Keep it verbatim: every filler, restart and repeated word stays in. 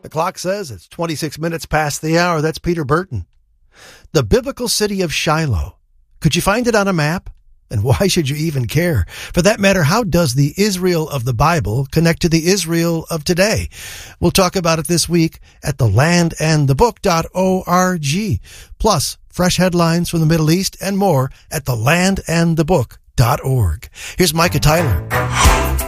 The clock says it's twenty-six minutes past the hour. That's Peter Burton. The biblical city of Shiloh. Could you find it on a map? And why should you even care? For that matter, how does the Israel of the Bible connect to the Israel of today? We'll talk about it this week at the land and the book dot org. Plus, fresh headlines from the Middle East and more at the land and the book dot org. Here's Micah Tyler.